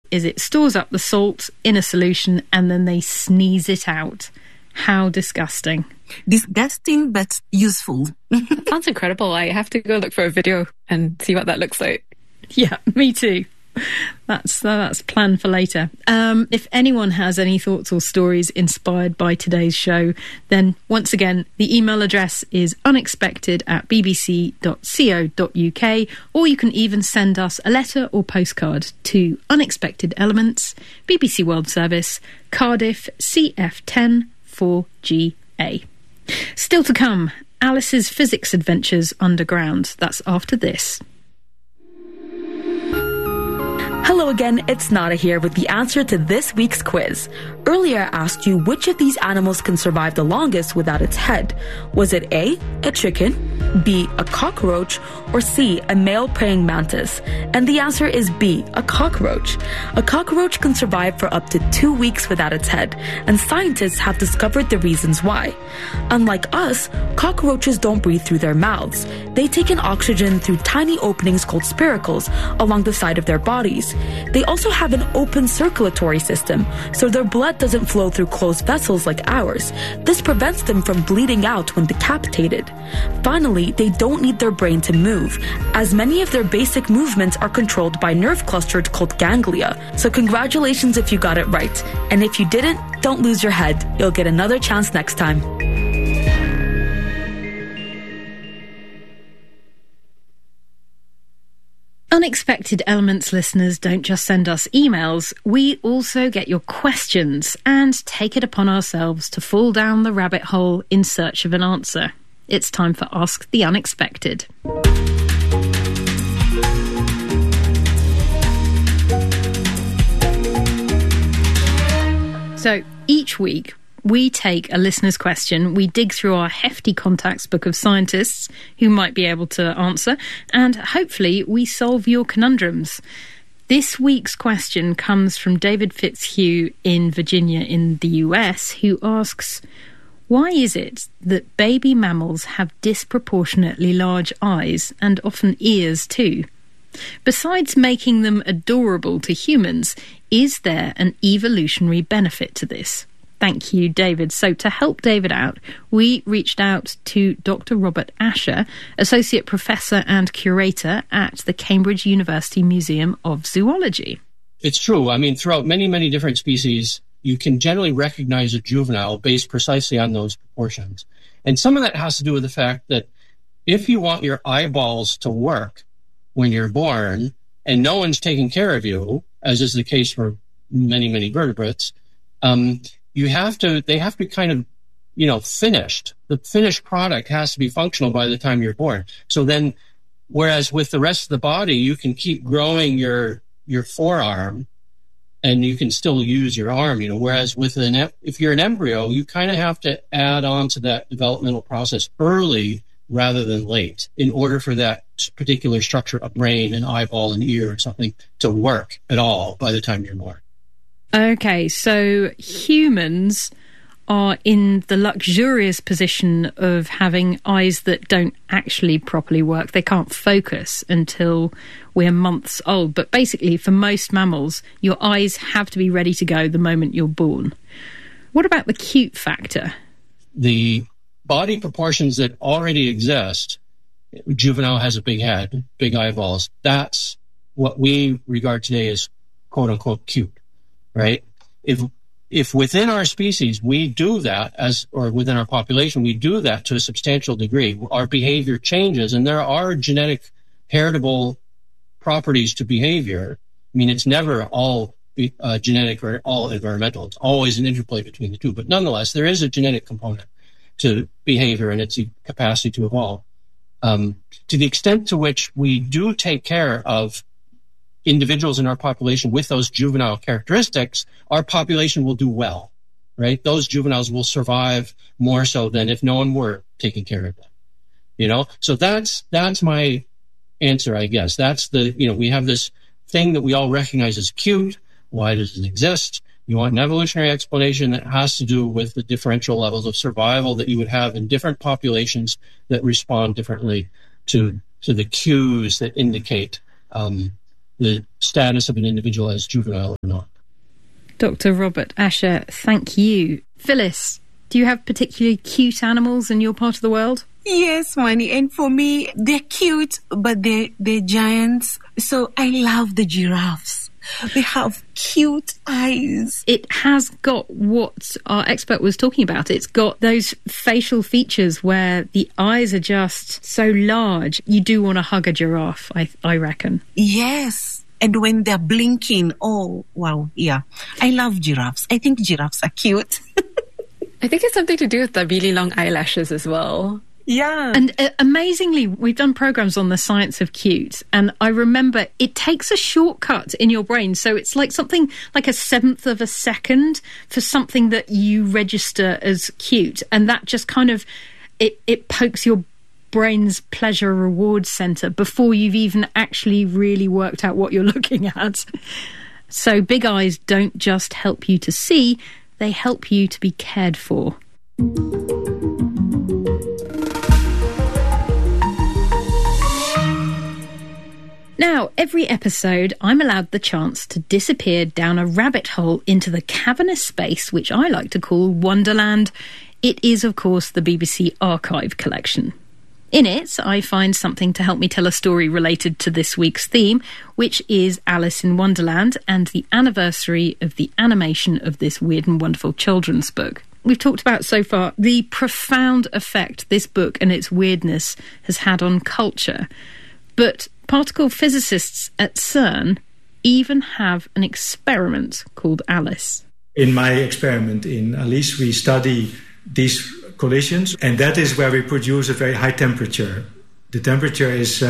is it stores up the salt in a solution and then they sneeze it out. How disgusting. Disgusting, but useful. That sounds incredible. I have to go look for a video and see what that looks like. Yeah, me too. That's planned for later. If anyone has any thoughts or stories inspired by today's show, then once again, the email address is unexpected@bbc.co.uk, or you can even send us a letter or postcard to Unexpected Elements, BBC World Service, Cardiff, CF10 4GA. Still to come, Alice's physics adventures underground. That's after this. Hello again, it's Nada here with the answer to this week's quiz. Earlier I asked you which of these animals can survive the longest without its head. Was it A, a chicken, B, a cockroach, or C, a male praying mantis? And the answer is B, a cockroach. A cockroach can survive for up to 2 weeks without its head, and scientists have discovered the reasons why. Unlike us, cockroaches don't breathe through their mouths. They take in oxygen through tiny openings called spiracles along the side of their bodies. They also have an open circulatory system, so their blood doesn't flow through closed vessels like ours. This prevents them from bleeding out when decapitated. Finally, they don't need their brain to move, as many of their basic movements are controlled by nerve clusters called ganglia. So congratulations if you got it right. And if you didn't, don't lose your head. You'll get another chance next time. Unexpected Elements listeners don't just send us emails, we also get your questions and take it upon ourselves to fall down the rabbit hole in search of an answer. It's time for Ask the Unexpected. So each week, we take a listener's question, we dig through our hefty contacts book of scientists who might be able to answer, and hopefully we solve your conundrums. This week's question comes from David Fitzhugh in Virginia in the US, who asks, why is it that baby mammals have disproportionately large eyes and often ears too? Besides making them adorable to humans, is there an evolutionary benefit to this? Thank you, David. So to help David out, we reached out to Dr. Robert Asher, Associate Professor and Curator at the Cambridge University Museum of Zoology. It's true. I mean, throughout many, many different species, you can generally recognize a juvenile based precisely on those proportions. And some of that has to do with the fact that if you want your eyeballs to work when you're born and no one's taking care of you, as is the case for many, many vertebrates, they have to be kind of, finished. The finished product has to be functional by the time you're born. So then, whereas with the rest of the body, you can keep growing your forearm and you can still use your arm, whereas if you're an embryo, you kind of have to add on to that developmental process early rather than late in order for that particular structure of brain and eyeball and ear or something to work at all by the time you're born. Okay, so humans are in the luxurious position of having eyes that don't actually properly work. They can't focus until we're months old. But basically, for most mammals, your eyes have to be ready to go the moment you're born. What about the cute factor? The body proportions that already exist, juvenile has a big head, big eyeballs. That's what we regard today as quote-unquote cute. Right? If within our species we do that, or within our population we do that to a substantial degree, our behavior changes, and there are genetic heritable properties to behavior. I mean, it's never all genetic or all environmental. It's always an interplay between the two. But nonetheless, there is a genetic component to behavior and its capacity to evolve. To the extent to which we do take care of individuals in our population with those juvenile characteristics, our population will do well, right? Those juveniles will survive more so than if no one were taking care of them, So that's my answer, I guess. That's we have this thing that we all recognize as cute. Why does it exist? You want an evolutionary explanation that has to do with the differential levels of survival that you would have in different populations that respond differently to the cues that indicate the status of an individual as juvenile or not. Dr. Robert Asher, thank you. Phyllis, do you have particularly cute animals in your part of the world? Yes, Mani. And for me, they're cute, but they're giants. So I love the giraffes. They have cute eyes. It has got what our expert was talking about. It's got those facial features where the eyes are just so large. You do want to hug a giraffe, I reckon. Yes. And when they're blinking, oh, wow, yeah. I love giraffes. I think giraffes are cute. I think it's something to do with the really long eyelashes as well. Yeah. And amazingly, we've done programs on the science of cute, and I remember it takes a shortcut in your brain. So it's like something like 1/7 of a second for something that you register as cute. And that just kind of, it pokes your brain's pleasure reward center before you've even actually really worked out what you're looking at. So big eyes don't just help you to see, they help you to be cared for. Now, every episode, I'm allowed the chance to disappear down a rabbit hole into the cavernous space, which I like to call Wonderland. It is, of course, the BBC Archive collection. In it, I find something to help me tell a story related to this week's theme, which is Alice in Wonderland and the anniversary of the animation of this weird and wonderful children's book. We've talked about so far the profound effect this book and its weirdness has had on culture. But particle physicists at CERN even have an experiment called Alice. In my experiment in Alice, we study these collisions, and that is where we produce a very high temperature. The temperature is,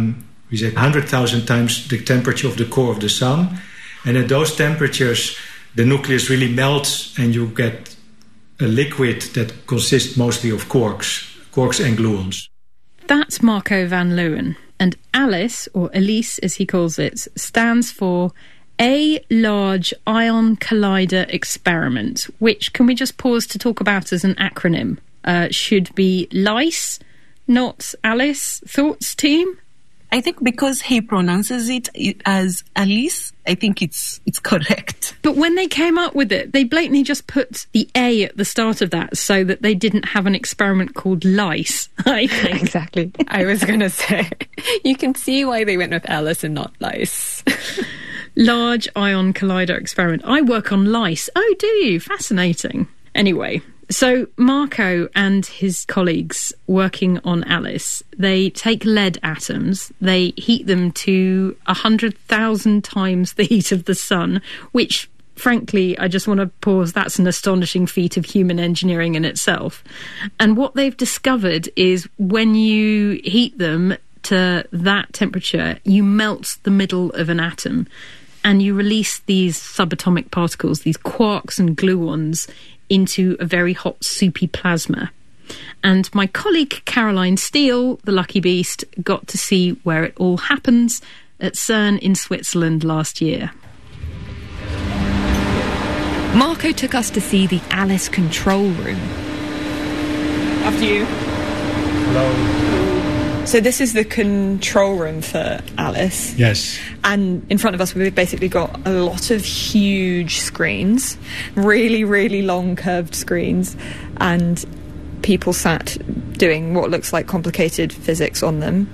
100,000 times the temperature of the core of the sun. And at those temperatures, the nucleus really melts, and you get a liquid that consists mostly of quarks and gluons. That's Marco van Leeuwen. And Alice, or Elise as he calls it, stands for a Large Ion Collider Experiment, which, can we just pause to talk about as an acronym? Should be LICE, not Alice. Thoughts, team? I think because he pronounces it as Alice, I think it's correct. But when they came up with it, they blatantly just put the A at the start of that so that they didn't have an experiment called LICE, I think. Exactly. I was going to say, you can see why they went with Alice and not LICE. Large Ion Collider Experiment. I work on LICE. Oh, do you? Fascinating. Anyway, so Marco and his colleagues working on Alice, they take lead atoms, they heat them to 100,000 times the heat of the sun, which, frankly, I just want to pause, that's an astonishing feat of human engineering in itself. And what they've discovered is when you heat them to that temperature, you melt the middle of an atom and you release these subatomic particles, these quarks and gluons, into a very hot, soupy plasma. And my colleague Caroline Steele, the lucky beast, got to see where it all happens at CERN in Switzerland last year. Marco took us to see the Alice control room. After you. Hello. So this is the control room for Alice. Yes. And in front of us, we've basically got a lot of huge screens, really, really long curved screens, and people sat doing what looks like complicated physics on them.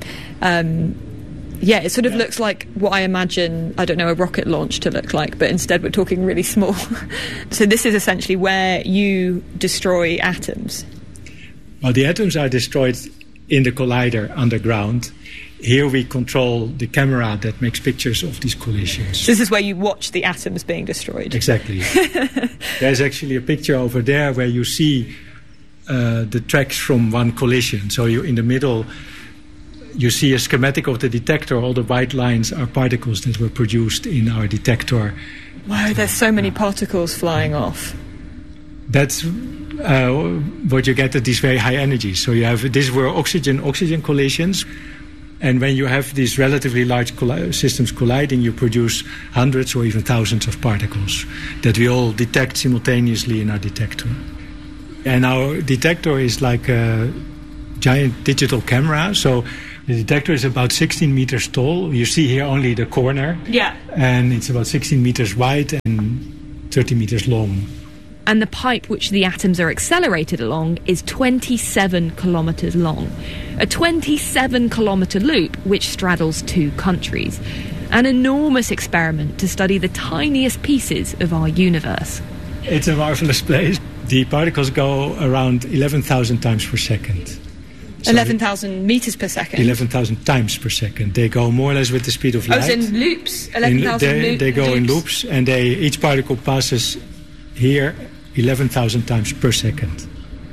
It sort of looks like what I imagine, I don't know, a rocket launch to look like, but instead we're talking really small. So this is essentially where you destroy atoms. Well, the atoms are destroyed in the collider underground. Here we control the camera that makes pictures of these collisions. So this is where you watch the atoms being destroyed. Exactly. There's actually a picture over there where you see the tracks from one collision. So in the middle, you see a schematic of the detector. All the white lines are particles that were produced in our detector. Wow, there's so many particles flying off. That's what you get at these very high energies. So you have, these were oxygen collisions. And when you have these relatively large systems colliding, you produce hundreds or even thousands of particles that we all detect simultaneously in our detector. And our detector is like a giant digital camera. So The detector is about 16 meters tall. You see here only the corner. Yeah. And it's about 16 meters wide and 30 meters long. And the pipe which the atoms are accelerated along is 27 kilometres long. A 27-kilometre loop which straddles 2 countries. An enormous experiment to study the tiniest pieces of our universe. It's a marvelous place. The particles go around 11,000 times per second. So 11,000 metres per second? 11,000 times per second. They go more or less with the speed of light. Oh, it's in loops? 11,000 loops? They go in loops, and each particle passes here 11,000 times per second.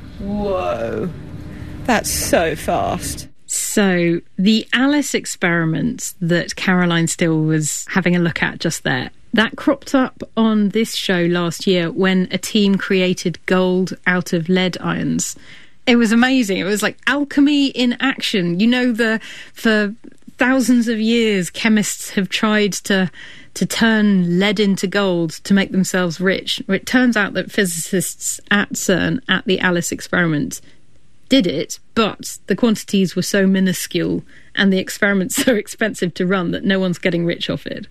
Whoa. That's so fast. So the ALICE experiment that Caroline Still was having a look at just there, that cropped up on this show last year when a team created gold out of lead ions. It was amazing. It was like alchemy in action. You know, for thousands of years, chemists have tried to turn lead into gold to make themselves rich. It turns out that physicists at CERN, at the ALICE experiment, did it, but the quantities were so minuscule and the experiment so expensive to run that no one's getting rich off it.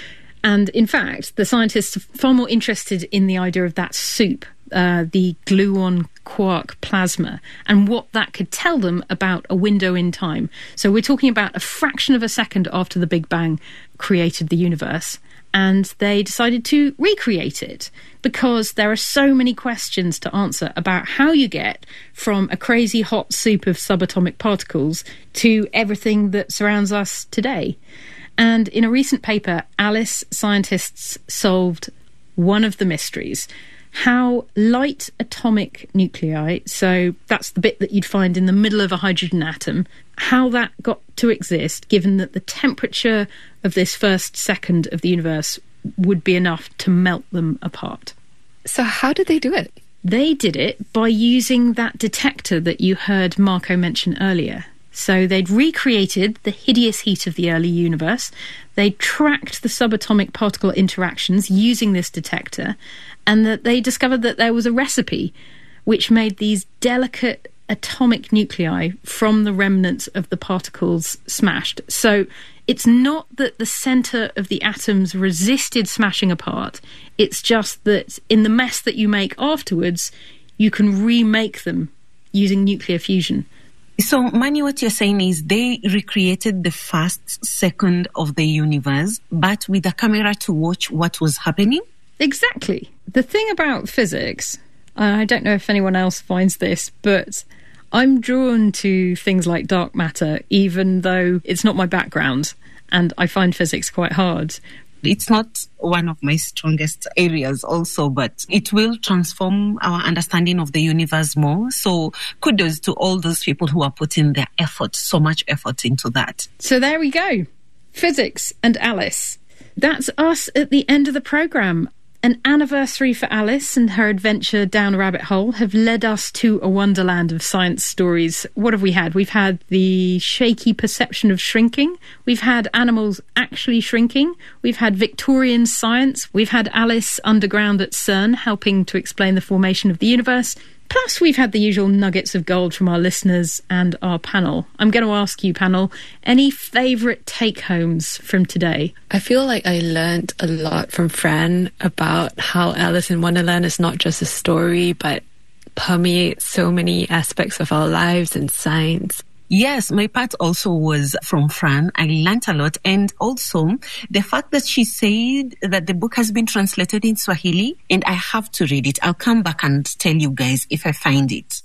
And in fact, the scientists are far more interested in the idea of that soup, the gluon quark plasma, and what that could tell them about a window in time. So we're talking about a fraction of a second after the Big Bang created the universe. And they decided to recreate it because there are so many questions to answer about how you get from a crazy hot soup of subatomic particles to everything that surrounds us today. And in a recent paper, ALICE scientists solved one of the mysteries: how light atomic nuclei, so that's the bit that you'd find in the middle of a hydrogen atom, how that got to exist given that the temperature of this first second of the universe would be enough to melt them apart. So how did they do it? They did it by using that detector that you heard Marco mention earlier. So they'd recreated the hideous heat of the early universe. They tracked the subatomic particle interactions using this detector, and that they discovered that there was a recipe which made these delicate atomic nuclei from the remnants of the particles smashed. So it's not that the centre of the atoms resisted smashing apart, it's just that in the mess that you make afterwards, you can remake them using nuclear fusion. So, Mani, what you're saying is they recreated the first second of the universe, but with a camera to watch what was happening? Exactly. The thing about physics, I don't know if anyone else finds this, but I'm drawn to things like dark matter, even though it's not my background, and I find physics quite hard. It's not one of my strongest areas also, but it will transform our understanding of the universe more. So kudos to all those people who are putting their effort, so much effort into that. So there we go. Physics and ALICE. That's us at the end of the programme. An anniversary for ALICE and her adventure down a rabbit hole have led us to a wonderland of science stories. What have we had? We've had the shaky perception of shrinking. We've had animals actually shrinking. We've had Victorian science. We've had ALICE underground at CERN helping to explain the formation of the universe. Plus, we've had the usual nuggets of gold from our listeners and our panel. I'm going to ask you, panel, any favourite take-homes from today? I feel like I learned a lot from Fran about how Alice in Wonderland is not just a story, but permeates so many aspects of our lives and science. Yes, my part also was from Fran. I learned a lot. And also the fact that she said that the book has been translated in Swahili and I have to read it. I'll come back and tell you guys if I find it.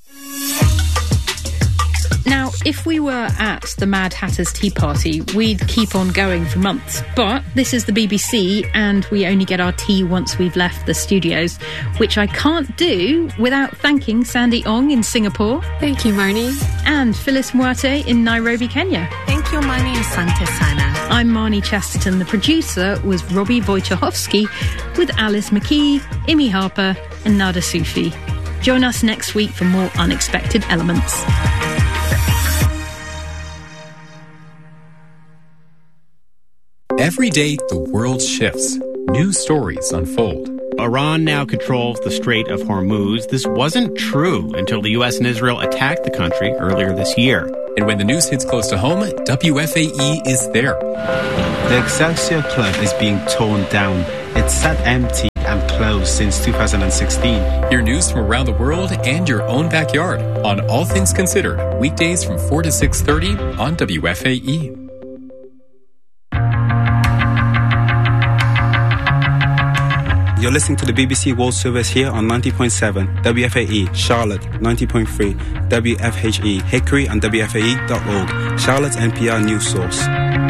Now, if we were at the Mad Hatter's Tea Party, we'd keep on going for months. But this is the BBC and we only get our tea once we've left the studios, which I can't do without thanking Sandy Ong in Singapore. Thank you, Marnie. And Phyllis Mwate in Nairobi, Kenya. Thank you, Marnie, and Sante Sana. I'm Marnie Chesterton. The producer was Robbie Wojciechowski with Alice McKee, Imi Harper and Nada Sufi. Join us next week for more Unexpected Elements. Every day, the world shifts. New stories unfold. Iran now controls the Strait of Hormuz. This wasn't true until the U.S. and Israel attacked the country earlier this year. And when the news hits close to home, WFAE is there. The Excelsior Club is being torn down. It's sat empty and closed since 2016. Hear news from around the world and your own backyard on All Things Considered, weekdays from 4 to 6:30 on WFAE. You're listening to the BBC World Service here on 90.7 WFAE, Charlotte 90.3 WFHE, Hickory and WFAE.org, Charlotte's NPR news source.